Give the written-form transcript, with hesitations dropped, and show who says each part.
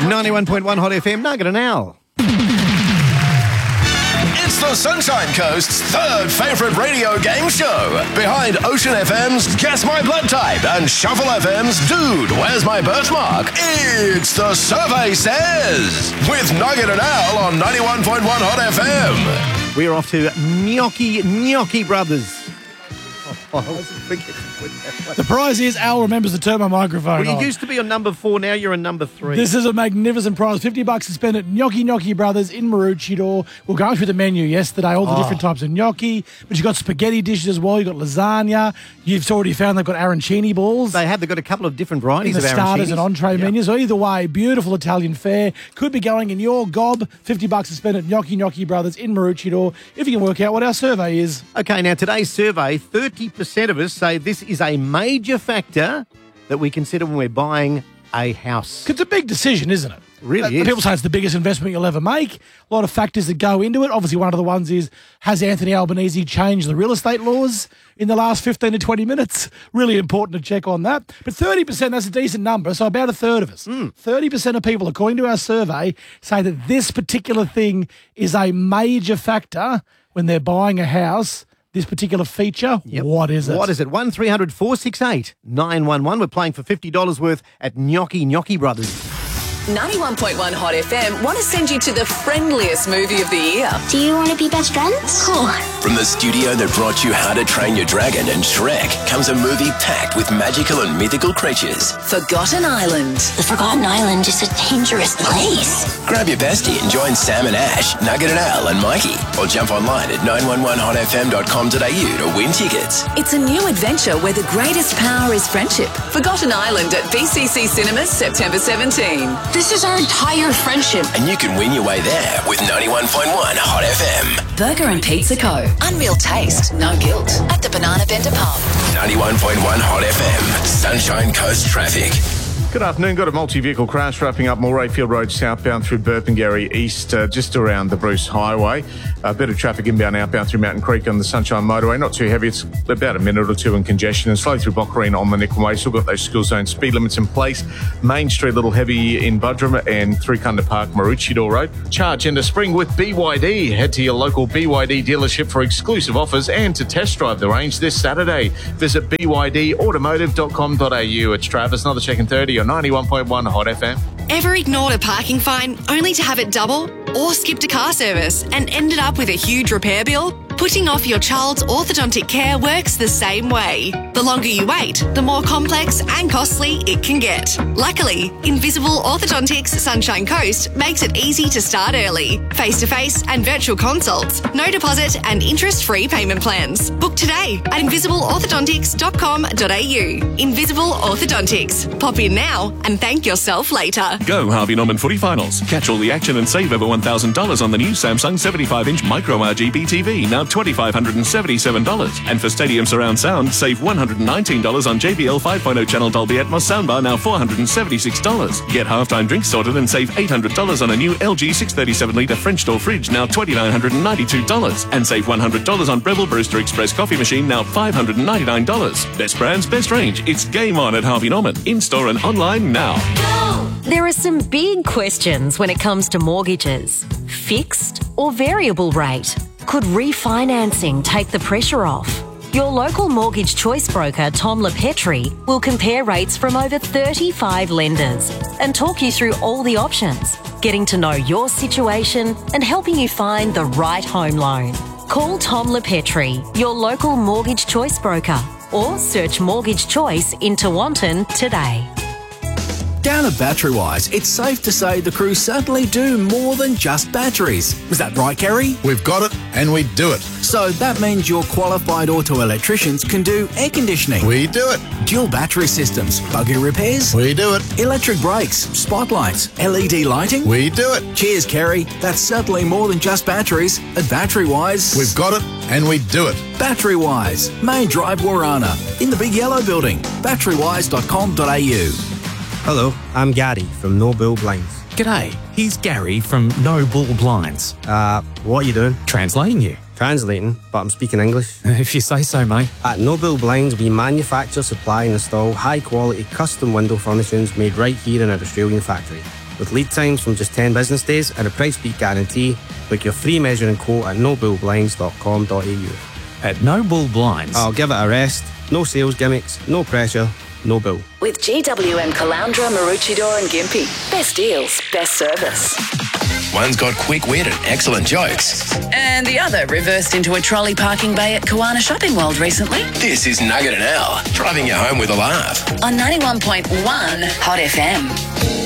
Speaker 1: 91.1 Hot FM, Nugget and Al.
Speaker 2: It's the Sunshine Coast's third favourite radio game show, behind Ocean FM's Guess My Blood Type and Shuffle FM's Dude, Where's My Birthmark? It's The Survey Says, with Nugget and Al on 91.1 Hot FM.
Speaker 1: We're off to Gnocchi Brothers. I wasn't thinking
Speaker 3: the prize is Al remembers to turn my microphone
Speaker 1: Well,
Speaker 3: on.
Speaker 1: you used to be on number 4, now you're on number 3.
Speaker 3: This is a magnificent prize. $50 to spend at Gnocchi Brothers in Maroochydore. We're going through the menu yesterday, all the different types of gnocchi. But you've got spaghetti dishes as well. You've got lasagna. You've already found they've got arancini balls.
Speaker 1: They've got a couple of different varieties
Speaker 3: in the
Speaker 1: of
Speaker 3: starters
Speaker 1: arancinis.
Speaker 3: and entree menus. So either way, beautiful Italian fare. Could be going in your gob. $50 to spend at Gnocchi Brothers in Maroochydore. If you can work out what our survey is.
Speaker 1: Okay, now today's survey, 30% of us say this is a major factor that we consider when we're buying a house.
Speaker 3: It's a big decision, isn't it?
Speaker 1: Really is.
Speaker 3: People say it's the biggest investment you'll ever make. A lot of factors that go into it. Obviously, one of the ones is, has Anthony Albanese changed the real estate laws in the last 15 to 20 minutes? Really important to check on that. But 30%, that's a decent number, so about a third of us. 30% of people, according to our survey, say that this particular thing is a major factor when they're buying a house. This particular feature, What is it?
Speaker 1: What is it? 1300 468 911. We're playing for $50 worth at Gnocchi Brothers.
Speaker 4: 91.1 Hot FM want to send you to the friendliest movie of the year.
Speaker 5: Do you want to be best friends?
Speaker 4: Cool.
Speaker 2: From the studio that brought you How to Train Your Dragon and Shrek comes a movie packed with magical and mythical creatures.
Speaker 4: Forgotten Island.
Speaker 5: The Forgotten Island is a dangerous place.
Speaker 2: Grab your bestie and join Sam and Ash, Nugget and Al and Mikey, or jump online at 911hotfm.com.au to win tickets.
Speaker 4: It's a new adventure where the greatest power is friendship. Forgotten Island at BCC Cinemas, September 17.
Speaker 5: This is our entire friendship.
Speaker 2: And you can win your way there with 91.1 Hot FM.
Speaker 4: Burger and Pizza Co. Unreal taste, no guilt. At the Banana Bender Pub.
Speaker 2: 91.1 Hot FM. Sunshine Coast traffic.
Speaker 6: Good afternoon. Got a multi-vehicle crash wrapping up Morayfield Road southbound through Burpengary East, just around the Bruce Highway. A bit of traffic inbound outbound through Mountain Creek on the Sunshine Motorway. Not too heavy. It's about a minute or two in congestion. And slow through Boccarina on the Nickel Way. Still got those school zone speed limits in place. Main Street a little heavy in Buderim and through Cunda Park, Maroochydore Road. Charge into spring with BYD. Head to your local BYD dealership for exclusive offers and to test drive the range this Saturday. Visit bydautomotive.com.au. It's Travis. Another check in 30 on 91.1 Hot FM.
Speaker 7: Ever ignored a parking fine only to have it double? Or skipped a car service and ended up with a huge repair bill? Putting off your child's orthodontic care works the same way. The longer you wait, the more complex and costly it can get. Luckily, Invisible Orthodontics Sunshine Coast makes it easy to start early. Face-to-face and virtual consults, no deposit and interest-free payment plans. Book today at invisibleorthodontics.com.au. Invisible Orthodontics. Pop in now and thank yourself later.
Speaker 8: Go Harvey Norman footy finals. Catch all the action and save over $1,000 on the new Samsung 75-inch Micro RGB TV, now $2,577. And for Stadium Surround Sound, save $119 on JBL 5.0 channel Dolby Atmos soundbar, now $476. Get halftime drinks sorted and save $800 on a new LG 637-litre French door fridge, now $2,992. And save $100 on Breville Brewster Express coffee machine, now $599. Best brands, best range. It's game on at Harvey Norman. In-store and online now.
Speaker 9: There are some big questions when it comes to mortgages. Fixed or variable rate? Could refinancing take the pressure off? Your local mortgage choice broker, Tom LePetri, will compare rates from over 35 lenders and talk you through all the options, getting to know your situation and helping you find the right home loan. Call Tom LePetri, your local mortgage choice broker, or search Mortgage Choice in Tewantin today.
Speaker 10: Down at Batterywise, it's safe to say the crew certainly do more than just batteries. Was that right, Kerry?
Speaker 11: We've got it, and we do it.
Speaker 10: So that means your qualified auto electricians can do air conditioning.
Speaker 11: We do it.
Speaker 10: Dual battery systems, buggy repairs.
Speaker 11: We do it.
Speaker 10: Electric brakes, spotlights, LED lighting.
Speaker 11: We do it.
Speaker 10: Cheers, Kerry. That's certainly more than just batteries. At Batterywise,
Speaker 11: we've got it, and we do it.
Speaker 10: Batterywise, Main Drive, Warana, in the Big Yellow Building. Batterywise.com.au.
Speaker 12: Hello, I'm Gary from No Bull Blinds.
Speaker 13: G'day, here's Gary from No Bull Blinds.
Speaker 12: What are you doing?
Speaker 13: Translating you.
Speaker 12: Translating, but I'm speaking English.
Speaker 13: If you say so, mate.
Speaker 12: At No Bull Blinds, we manufacture, supply and install high-quality custom window furnishings made right here in our Australian factory. with lead times from just 10 business days and a price beat guarantee. Book your free measuring quote at nobullblinds.com.au.
Speaker 13: At No Bull Blinds.
Speaker 12: I'll give it a rest. No sales gimmicks, no pressure, no bill.
Speaker 4: With GWM Caloundra, Maroochydore and Gympie. Best deals, best service.
Speaker 2: One's got quick wit and excellent jokes.
Speaker 4: And the other reversed into a trolley parking bay at Kiwana Shopping World recently.
Speaker 2: This is Nugget and Al, driving you home with a laugh.
Speaker 4: On 91.1 Hot FM.